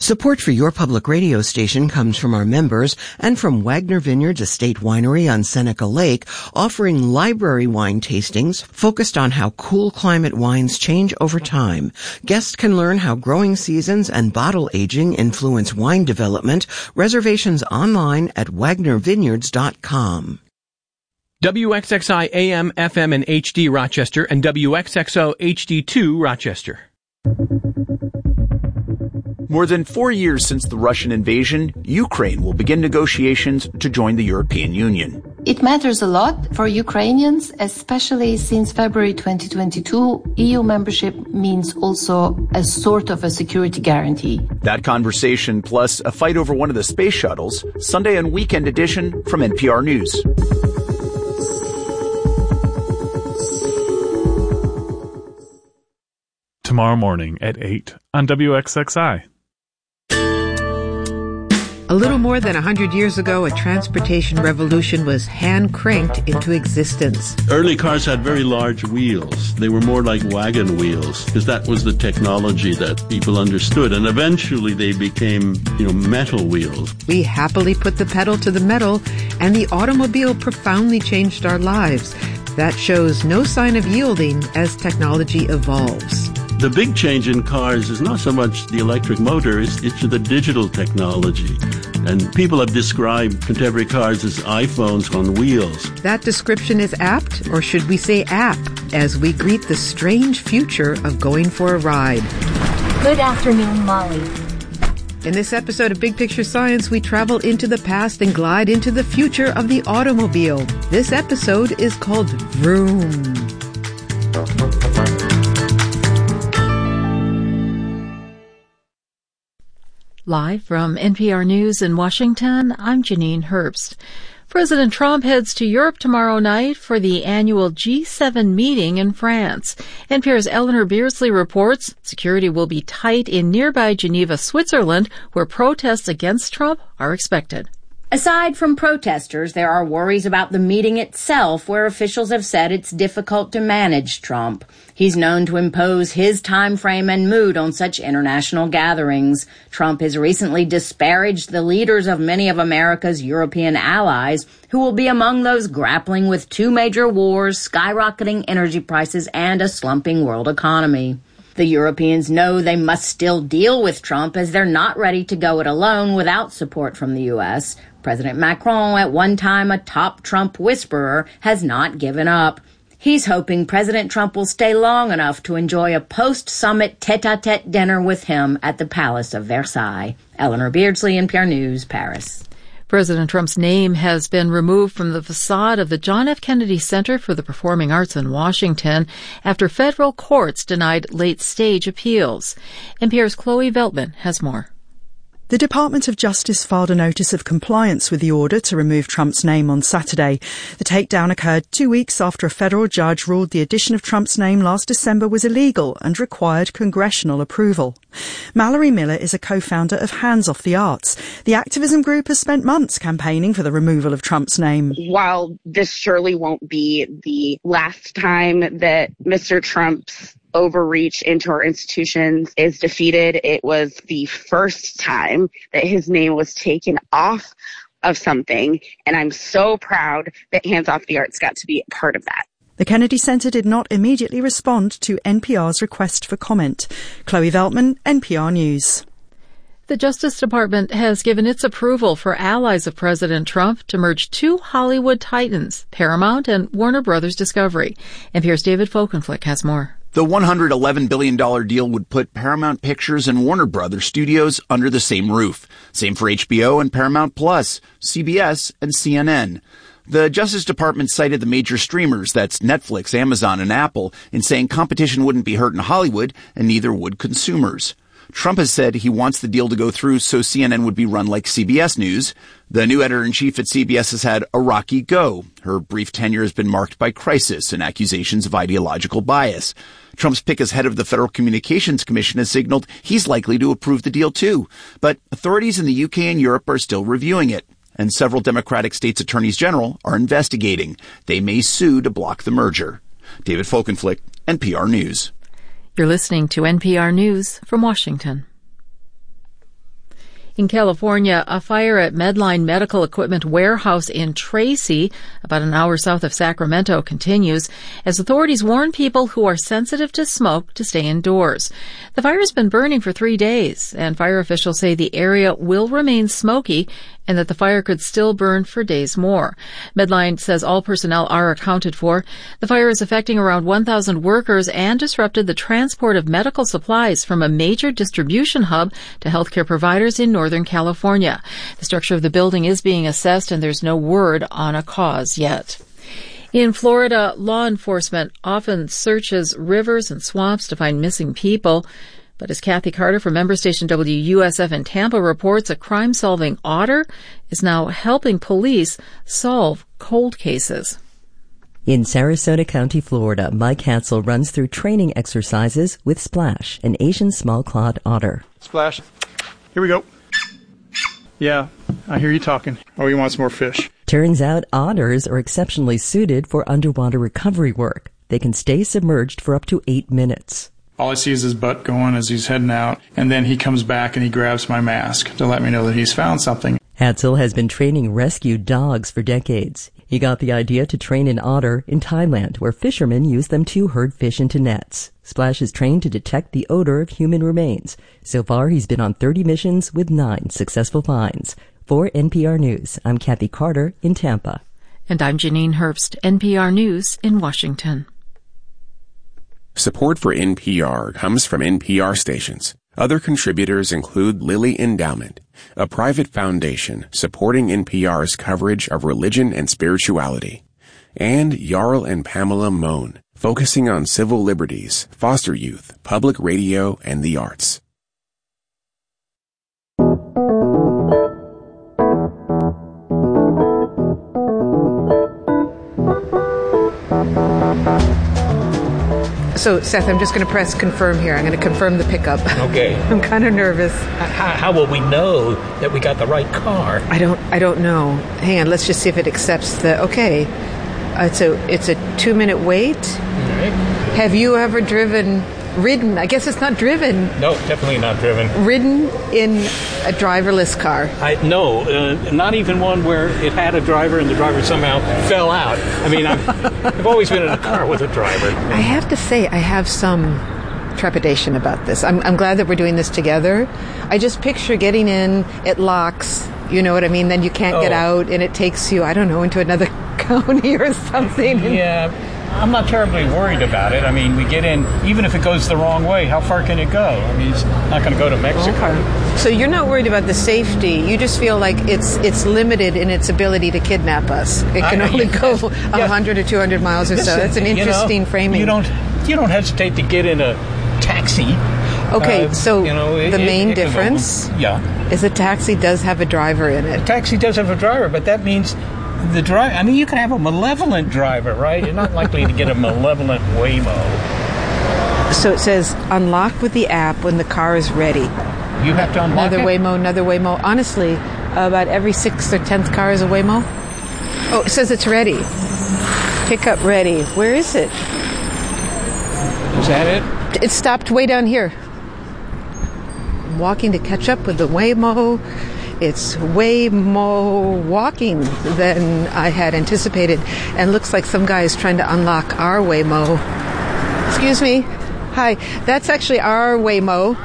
Support for your public radio station comes from our members and from Wagner Vineyards Estate Winery on Seneca Lake, offering library wine tastings focused on how cool climate wines change over time. Guests can learn how growing seasons and bottle aging influence wine development. Reservations online at wagnervineyards.com. WXXI AM, FM, and HD Rochester and WXXO HD2 Rochester. More than 4 years since the Russian invasion, Ukraine will begin negotiations to join the European Union. It matters a lot for Ukrainians, especially since February 2022, EU membership means also a sort of a security guarantee. That conversation plus a fight over one of the space shuttles, Sunday and Weekend edition from NPR News. Tomorrow morning at 8 on WXXI. A little more than 100 years ago, a transportation revolution was hand-cranked into existence. Early cars had very large wheels. They were more like wagon wheels because that was the technology that people understood. And eventually they became, metal wheels. We happily put the pedal to the metal, and the automobile profoundly changed our lives. That shows no sign of yielding as technology evolves. The big change in cars is not so much the electric motor, it's the digital technology. And people have described contemporary cars as iPhones on wheels. That description is apt, or should we say app, as we greet the strange future of going for a ride. Good afternoon, Molly. In this episode of Big Picture Science, we travel into the past and glide into the future of the automobile. This episode is called Vroom. Live from NPR News in Washington, I'm Janine Herbst. President Trump heads to Europe tomorrow night for the annual G7 meeting in France. NPR's Eleanor Beardsley reports security will be tight in nearby Geneva, Switzerland, where protests against Trump are expected. Aside from protesters, there are worries about the meeting itself, where officials have said it's difficult to manage Trump. He's known to impose his time frame and mood on such international gatherings. Trump has recently disparaged the leaders of many of America's European allies, who will be among those grappling with two major wars, skyrocketing energy prices, and a slumping world economy. The Europeans know they must still deal with Trump, as they're not ready to go it alone without support from the U.S. President Macron, at one time a top Trump whisperer, has not given up. He's hoping President Trump will stay long enough to enjoy a post-summit tete-a-tete dinner with him at the Palace of Versailles. Eleanor Beardsley, NPR News, Paris. President Trump's name has been removed from the facade of the John F. Kennedy Center for the Performing Arts in Washington after federal courts denied late-stage appeals. NPR's Chloe Veltman has more. The Department of Justice filed a notice of compliance with the order to remove Trump's name on Saturday. The takedown occurred 2 weeks after a federal judge ruled the addition of Trump's name last December was illegal and required congressional approval. Mallory Miller is a co-founder of Hands Off the Arts. The activism group has spent months campaigning for the removal of Trump's name. While this surely won't be the last time that Mr. Trump's overreach into our institutions is defeated, it was the first time that his name was taken off of something, and I'm so proud that Hands Off the Arts got to be a part of that. The Kennedy Center did not immediately respond to NPR's request for comment. Chloe Veltman, NPR News. The Justice Department has given its approval for allies of President Trump to merge two Hollywood titans, Paramount and Warner Brothers Discovery. NPR's David Folkenflik has more. The $111 billion deal would put Paramount Pictures and Warner Brothers Studios under the same roof. Same for HBO and Paramount Plus, CBS and CNN. The Justice Department cited the major streamers, that's Netflix, Amazon, and Apple, in saying competition wouldn't be hurt in Hollywood, and neither would consumers. Trump has said he wants the deal to go through so CNN would be run like CBS News. The new editor-in-chief at CBS has had a rocky go. Her brief tenure has been marked by crisis and accusations of ideological bias. Trump's pick as head of the Federal Communications Commission has signaled he's likely to approve the deal too. But authorities in the UK and Europe are still reviewing it, and several Democratic states' attorneys general are investigating. They may sue to block the merger. David Folkenflik, NPR News. You're listening to NPR News from Washington. In California, a fire at Medline Medical Equipment Warehouse in Tracy, about an hour south of Sacramento, continues as authorities warn people who are sensitive to smoke to stay indoors. The fire has been burning for 3 days, and fire officials say the area will remain smoky and that the fire could still burn for days more. Medline says all personnel are accounted for. The fire is affecting around 1,000 workers and disrupted the transport of medical supplies from a major distribution hub to healthcare providers in Northern California. The structure of the building is being assessed, and there's no word on a cause yet. In Florida, law enforcement often searches rivers and swamps to find missing people. But as Kathy Carter from member station WUSF in Tampa reports, a crime-solving otter is now helping police solve cold cases. In Sarasota County, Florida, Mike Hansel runs through training exercises with Splash, an Asian small-clawed otter. Splash. Here we go. Yeah, I hear you talking. Oh, you want some more fish? Turns out otters are exceptionally suited for underwater recovery work. They can stay submerged for up to 8 minutes. All I see is his butt going as he's heading out, and then he comes back and he grabs my mask to let me know that he's found something. Hansel has been training rescue dogs for decades. He got the idea to train an otter in Thailand, where fishermen use them to herd fish into nets. Splash is trained to detect the odor of human remains. So far, he's been on 30 missions with 9 successful finds. For NPR News, I'm Kathy Carter in Tampa. And I'm Janine Herbst, NPR News in Washington. Support for NPR comes from NPR stations. Other contributors include Lilly Endowment, a private foundation supporting NPR's coverage of religion and spirituality, and Jarl and Pamela Mohn, focusing on civil liberties, foster youth, public radio, and the arts. So, Seth, I'm just going to press confirm here. I'm going to confirm the pickup. Okay. I'm kind of nervous. How will we know that we got the right car? I don't know. Hang on. Let's just see if it accepts the. Okay. It's a 2-minute wait. All right. Have you ever ridden? I guess it's not driven. No, definitely not driven. Ridden in a driverless car? No, not even one where it had a driver and the driver somehow fell out. I mean, I've always been in a car with a driver. I have to say, I have some trepidation about this. I'm glad that we're doing this together. I just picture getting in, it locks, you know what I mean? Then you can't get out, and it takes you, I don't know, into another county or something. Yeah. I'm not terribly worried about it. I mean, we get in, even if it goes the wrong way, how far can it go? I mean, it's not going to go to Mexico. Okay. So you're not worried about the safety. You just feel like it's limited in its ability to kidnap us. It can only go 100 or 200 miles or so. That's an interesting framing. You don't hesitate to get in a taxi. Okay, so the main difference is a taxi does have a driver in it. A taxi does have a driver, but that means the driver, I mean, you can have a malevolent driver, right? You're not likely to get a malevolent Waymo. So it says, unlock with the app when the car is ready. You have to unlock another Waymo. Honestly, about every 6th or 10th car is a Waymo. Oh, it says it's ready. Pickup ready. Where is it? Is that it? It stopped way down here. I'm walking to catch up with the Waymo. It's way more walking than I had anticipated, and looks like some guy is trying to unlock our Waymo. Excuse me. Hi. That's actually our Waymo.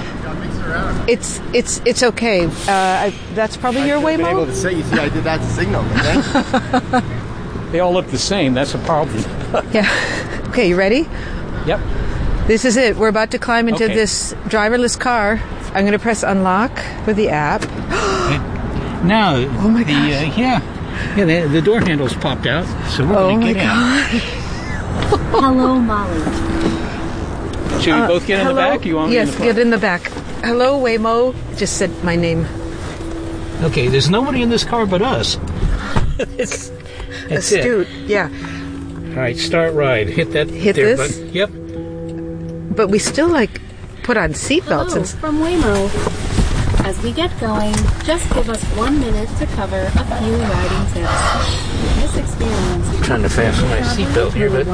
It's okay. That's probably your Waymo. Able to say, you see, I did that to signal. Okay? They all look the same. That's a problem. Yeah. Okay. You ready? Yep. This is it. We're about to climb into this driverless car. I'm going to press unlock with the app. Now, oh my gosh. The door handles popped out, so we're going to get in. Hello, Molly. Should we both get in the back? You want me yes, get in the back. Hello, Waymo. Just said my name. Okay, there's nobody in this car but us. That's astute. Yeah. All right, start ride. Hit this button. Yep. But we still put on seatbelts. Hello, from Waymo. As we get going, just give us 1 minute to cover a few riding tips. This experience. I'm trying to fasten my seatbelt here, but.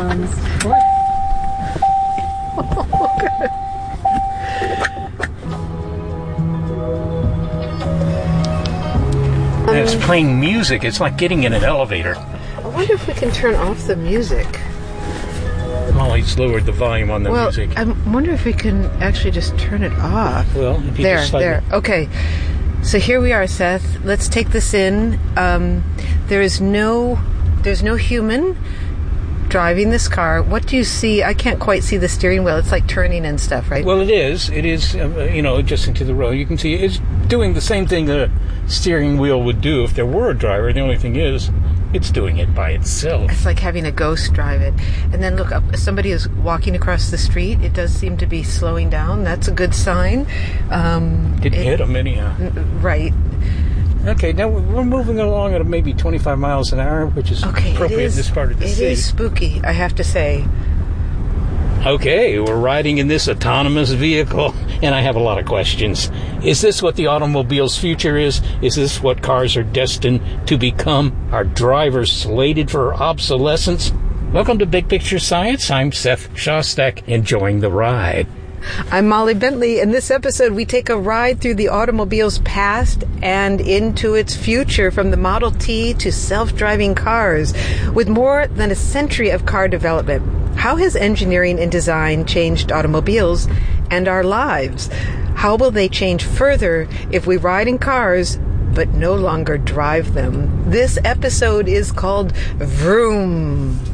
And it's playing music. It's like getting in an elevator. I wonder if we can turn off the music. Molly's lowered the volume on the music. I wonder if we can actually just turn it off. Well, if you just there. Okay. So here we are, Seth. Let's take this in. There's no human driving this car. What do you see? I can't quite see the steering wheel. It's like turning and stuff, right? Well, it is. It is, just into the road. You can see it's doing the same thing that a steering wheel would do if there were a driver. The only thing is, it's doing it by itself. It's like having a ghost drive it. And then look up. Somebody is walking across the street. It does seem to be slowing down. That's a good sign. Didn't hit them anyhow. Right. Okay, now we're moving along at maybe 25 miles an hour, which is appropriate in this part of the city. It is spooky, I have to say. Okay, we're riding in this autonomous vehicle, and I have a lot of questions. Is this what the automobile's future is? Is this what cars are destined to become? Are drivers slated for obsolescence? Welcome to Big Picture Science. I'm Seth Shostak, enjoying the ride. I'm Molly Bentley. In this episode, we take a ride through the automobile's past and into its future, from the Model T to self-driving cars. With more than a century of car development, how has engineering and design changed automobiles and our lives? How will they change further if we ride in cars but no longer drive them? This episode is called Vroom.